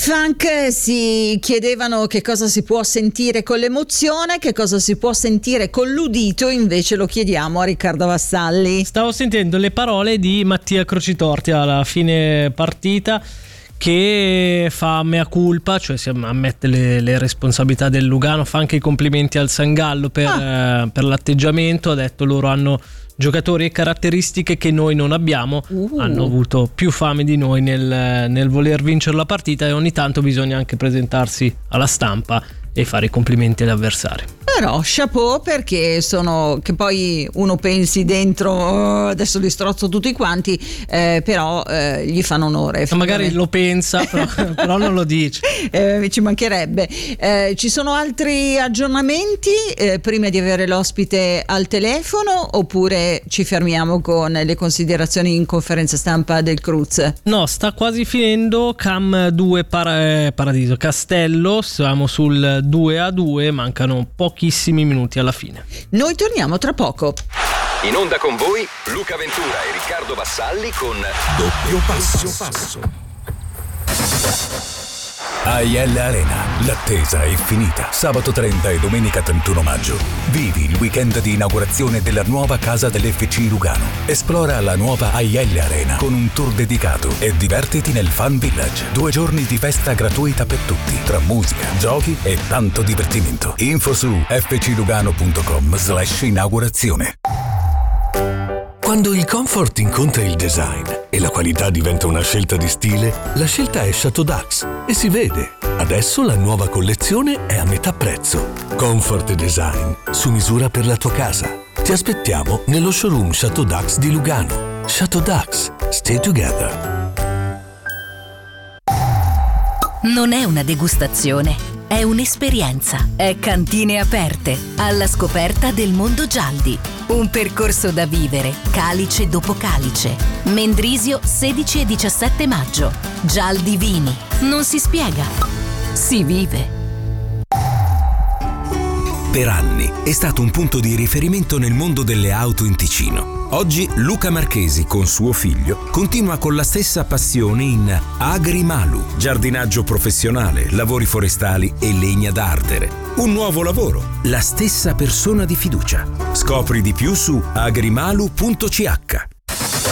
Funk si chiedevano che cosa si può sentire con l'emozione, che cosa si può sentire con l'udito, invece lo chiediamo a Riccardo Vassalli. Stavo sentendo le parole di Mattia Crocitorti alla fine partita, che fa mea culpa, cioè si ammette le responsabilità del Lugano, fa anche i complimenti al Sangallo per l'atteggiamento. Ha detto: loro hanno giocatori e caratteristiche che noi non abbiamo, hanno avuto più fame di noi nel voler vincere la partita, e ogni tanto bisogna anche presentarsi alla stampa e fare i complimenti agli avversari. Però chapeau, perché che poi uno pensi dentro adesso li strozzo tutti quanti, però gli fanno onore. Magari lo pensa, però non lo dice. Ci mancherebbe. Ci sono altri aggiornamenti prima di avere l'ospite al telefono, oppure ci fermiamo con le considerazioni in conferenza stampa del Cruz? No, sta quasi finendo. Cam 2 Paradiso Castello, siamo sul 2-2, mancano pochissimi minuti alla fine. Noi torniamo tra poco. In onda con voi Luca Ventura e Riccardo Vassalli con Doppio Passo. AIL Arena, l'attesa è finita. Sabato 30 e domenica 31 maggio. Vivi il weekend di inaugurazione della nuova casa dell'FC Lugano. Esplora la nuova AIL Arena con un tour dedicato e divertiti nel Fun Village. 2 giorni di festa gratuita per tutti, tra musica, giochi e tanto divertimento. Info su fclugano.com/inaugurazione. Quando il comfort incontra il design e la qualità diventa una scelta di stile, la scelta è Chateau Dax e si vede. Adesso la nuova collezione è a metà prezzo. Comfort e design su misura per la tua casa. Ti aspettiamo nello showroom Chateau Dax di Lugano. Chateau Dax, stay together. Non è una degustazione, è un'esperienza. È Cantine Aperte, alla scoperta del mondo Gialdi. Un percorso da vivere, calice dopo calice. Mendrisio 16 e 17 maggio. Gialdi Vini. Non si spiega, si vive. Per anni è stato un punto di riferimento nel mondo delle auto in Ticino. Oggi Luca Marchesi con suo figlio continua con la stessa passione in Agrimalu, giardinaggio professionale, lavori forestali e legna da ardere. Un nuovo lavoro, la stessa persona di fiducia. Scopri di più su agrimalu.ch.